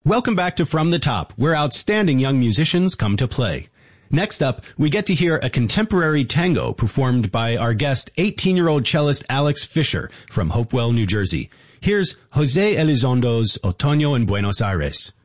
Welcome back to From the Top, where outstanding young musicians come to play. Next up, we get to hear a contemporary tango performed by our guest, 18-year-old cellist Alex Fisher from Hopewell, New Jersey. Here's Jose Elizondo's Otoño en Buenos Aires.